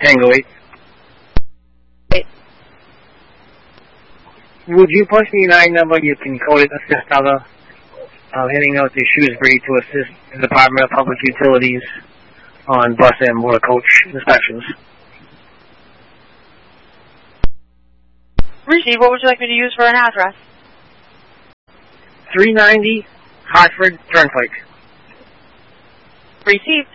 Tango 8. 8. Would you push the 9 number? You can code it assist other. Heading out to Shrewsbury to assist the Department of Public Utilities on bus and motor coach inspections. Receive. What would you like me to use for an address? 390 Hartford Turnpike. Received.